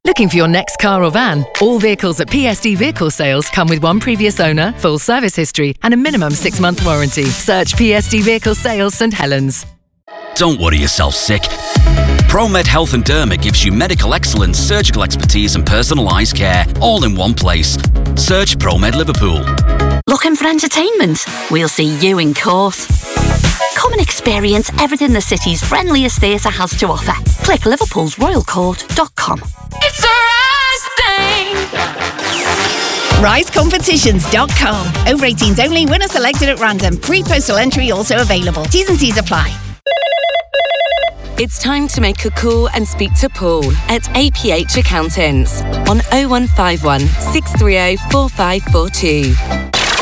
Looking for your next car or van? All vehicles at PSD Vehicle Sales come with one previous owner, full service history and a minimum 6-month warranty. Search PSD Vehicle Sales St Helens. Don't worry yourself sick. ProMed Health and Derma gives you medical excellence, surgical expertise and personalised care, all in one place. Search ProMed Liverpool. Looking for entertainment? We'll see you in court. Come and experience everything the city's friendliest theatre has to offer. Click liverpoolsroyalcourt.com. It's a Rise thing. RiseCompetitions.com. Over 18s only. Winner selected at random. Free postal entry also available. T's and C's apply. It's time to make a call and speak to Paul at APH Accountants on 0151 630 4542.